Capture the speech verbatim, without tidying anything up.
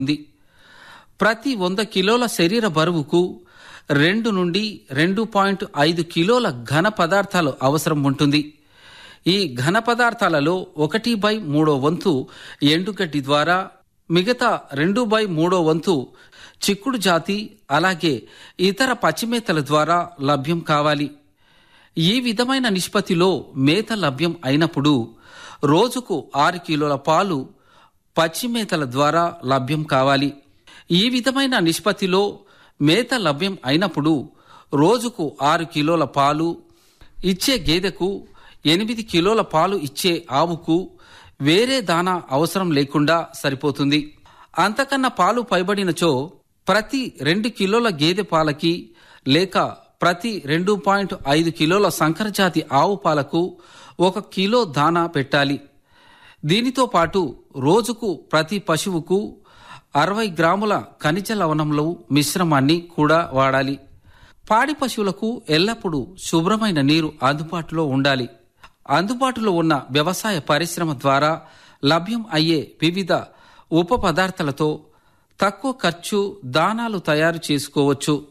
ఉంది. ప్రతి వంద కిలోల శరీర బరువుకు రెండు నుండి రెండు పాయింట్ ఐదు కిలోల ఘన పదార్థాలు అవసరం ఉంటుంది. ఈ ఘన పదార్థాలలో ఒకటి బై మూడో వంతు ఎండుగడ్డి ద్వారా, మిగతా రెండు బై మూడో వంతు చిక్కుడు జాతి అలాగే ఇతర పచ్చిమేతల ద్వారా లభ్యం కావాలి. ఈ విధమైన నిష్పత్తిలో మేత లభ్యం అయినప్పుడు రోజుకు ఆరు కిలోల పాలు పచ్చిమేతల ద్వారా లభ్యం కావాలి. ఈ విధమైన నిష్పత్తిలో మేత లభ్యం అయినప్పుడు రోజుకు ఆరు కిలోల పాలు ఇచ్చే గేదెకు ఎనిమిది కిలోల పాలు ఇచ్చే ఆవుకు వేరే దానా అవసరం లేకుండా సరిపోతుంది. అంతకన్నా పాలు పైబడినచో ప్రతి రెండు కిలోల గేదె పాలకి లేక ప్రతి రెండు పాయింట్ ఐదు కిలోల సంకరజాతి ఆవు పాలకు ఒక కిలో దానా పెట్టాలి. దీనితో పాటు రోజుకు ప్రతి పశువుకు అరవై గ్రాముల ఖనిజ లవణముల మిశ్రమాన్ని కూడా వాడాలి. పాడి పశువులకు ఎల్లప్పుడూ శుభ్రమైన నీరు అందుబాటులో ఉండాలి. అందుబాటులో ఉన్న వ్యవసాయ పరిశ్రమ ద్వారా లభ్యం అయ్యే వివిధ ఉప పదార్థాలతో తక్కువ ఖర్చు దానాలు తయారు చేసుకోవచ్చు.